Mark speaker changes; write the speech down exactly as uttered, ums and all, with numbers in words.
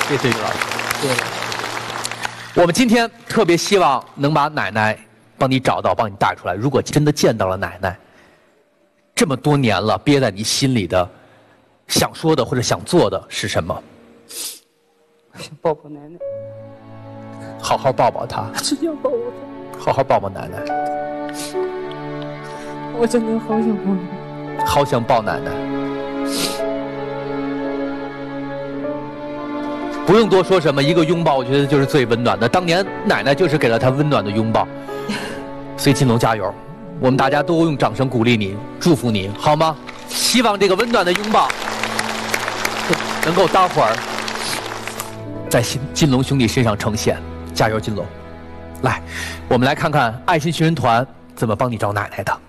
Speaker 1: 谢谢于老师。谢谢。我们今天特别希望能把奶奶帮你找到，帮你带出来。如果真的见到了奶奶，这么多年了，憋在你心里的、想说的或者想做的是什么？
Speaker 2: 抱抱奶奶，
Speaker 1: 好好抱抱她，
Speaker 2: 只想抱抱她。
Speaker 1: 好好抱抱奶奶。
Speaker 2: 我真的好想抱奶奶，
Speaker 1: 好想抱奶奶。不用多说什么，一个拥抱，我觉得就是最温暖的。当年奶奶就是给了她温暖的拥抱。所以金龙加油，我们大家都用掌声鼓励你，祝福你，好吗？希望这个温暖的拥抱能够待会儿在金龙兄弟身上呈现。加油，金龙！来，我们来看看爱心寻人团怎么帮你找奶奶的。